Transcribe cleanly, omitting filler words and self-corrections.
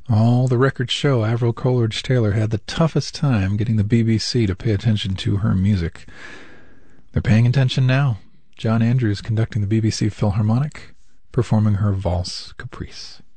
All the records show Avril Coleridge-Taylor had the toughest time getting the BBC to pay attention to her music. They're paying attention now. John Andrews conducting the BBC Philharmonic, performing her Valse Caprice.